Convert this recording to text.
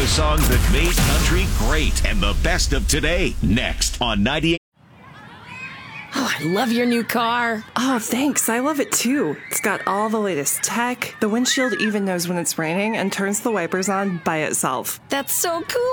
songs that made country great and the best of today. Next on 98. Oh, I love your new car. Oh, thanks. I love it too. It's got all the latest tech. The windshield even knows when it's raining and turns the wipers on by itself. That's so cool.